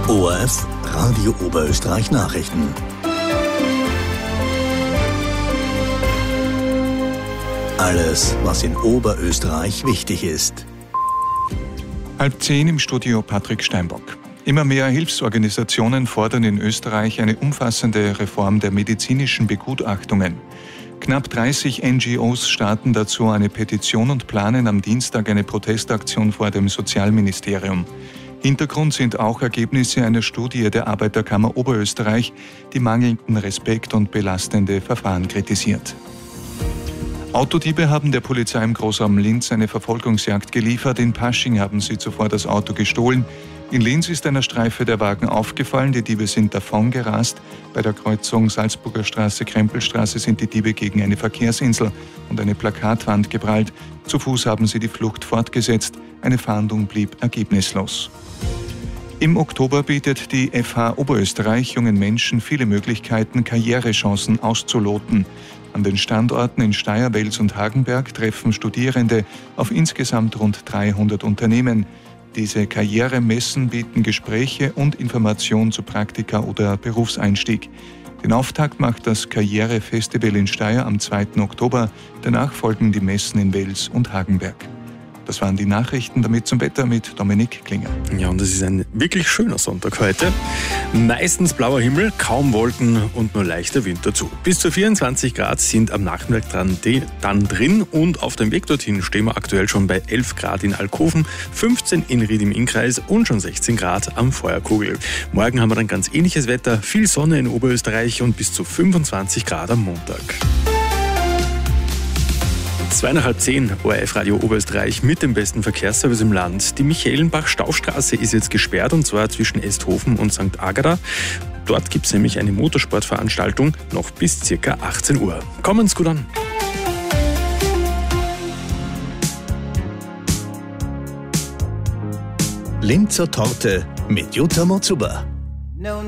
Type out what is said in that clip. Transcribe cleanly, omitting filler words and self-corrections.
ORF Radio Oberösterreich Nachrichten. Alles, was in Oberösterreich wichtig ist. 9:30 im Studio Patrick Steinbock. Immer mehr Hilfsorganisationen fordern in Österreich eine umfassende Reform der medizinischen Begutachtungen. Knapp 30 NGOs starten dazu eine Petition und planen am Dienstag eine Protestaktion vor dem Sozialministerium. Hintergrund sind auch Ergebnisse einer Studie der Arbeiterkammer Oberösterreich, die mangelnden Respekt und belastende Verfahren kritisiert. Autodiebe haben der Polizei im Großraum Linz eine Verfolgungsjagd geliefert. In Pasching haben sie zuvor das Auto gestohlen. In Linz ist einer Streife der Wagen aufgefallen. Die Diebe sind davongerast. Bei der Kreuzung Salzburger Straße-Krempelstraße sind die Diebe gegen eine Verkehrsinsel und eine Plakatwand geprallt. Zu Fuß haben sie die Flucht fortgesetzt. Eine Fahndung blieb ergebnislos. Im Oktober bietet die FH Oberösterreich jungen Menschen viele Möglichkeiten, Karrierechancen auszuloten. An den Standorten in Steyr, Wels und Hagenberg treffen Studierende auf insgesamt rund 300 Unternehmen. Diese Karrieremessen bieten Gespräche und Informationen zu Praktika oder Berufseinstieg. Den Auftakt macht das Karrierefestival in Steyr am 2. Oktober. Danach folgen die Messen in Wels und Hagenberg. Das waren die Nachrichten, damit zum Wetter mit Dominik Klinger. Ja, und es ist ein wirklich schöner Sonntag heute. Meistens blauer Himmel, kaum Wolken und nur leichter Wind dazu. Bis zu 24 Grad sind am Nachmittag dann drin und auf dem Weg dorthin stehen wir aktuell schon bei 11 Grad in Alkoven, 15 in Ried im Innkreis und schon 16 Grad am Feuerkogel. Morgen haben wir dann ganz ähnliches Wetter, viel Sonne in Oberösterreich und bis zu 25 Grad am Montag. 9:30 ORF Radio Oberösterreich mit dem besten Verkehrsservice im Land. Die Michaelenbach-Staufstraße ist jetzt gesperrt und zwar zwischen Esthofen und St. Agata. Dort gibt es nämlich eine Motorsportveranstaltung noch bis ca. 18 Uhr. Kommen's gut an! Linzer Torte mit Jutta Motzuber.